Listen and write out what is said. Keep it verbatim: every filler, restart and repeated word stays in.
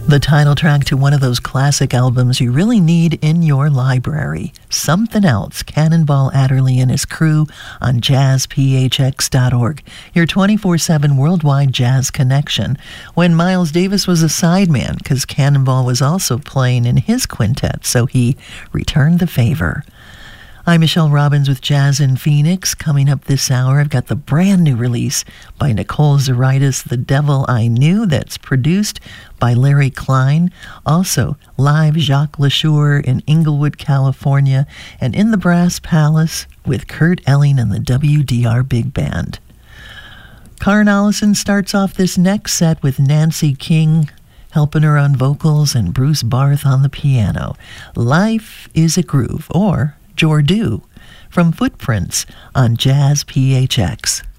The title track to one of those classic albums you really need in your library. Something Else, Cannonball Adderley and his crew on jazz p h x dot org, your twenty-four seven worldwide jazz connection. When Miles Davis was a sideman, because Cannonball was also playing in his quintet, so he returned the favor. I'm Michelle Robbins with Jazz in Phoenix. Coming up this hour, I've got the brand new release by Nicole Zaritis, The Devil I Knew, that's produced by Larry Klein. Also, live Jacques LaSure in Inglewood, California, and in the Brass Palace with Kurt Elling and the W D R Big Band. Karen Allison starts off this next set with Nancy King helping her on vocals and Bruce Barth on the piano. Life is a Groove, or Jordu, from Footprints on Jazz P H X.